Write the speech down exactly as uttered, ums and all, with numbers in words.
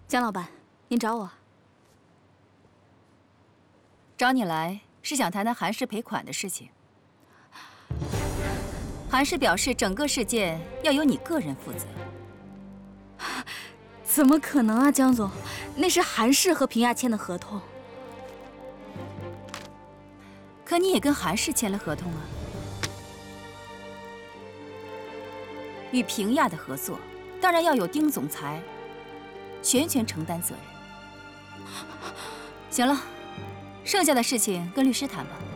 江老板，您找我？ 找你来是想谈谈韩氏赔款的事情。韩氏表示，整个事件要由你个人负责。 怎么可能啊，江总？那是韩氏和平亚签的合同。 可你也跟韩氏签了合同啊。与平亚的合作，当然要有丁总裁全权承担责任。行了，剩下的事情跟律师谈吧。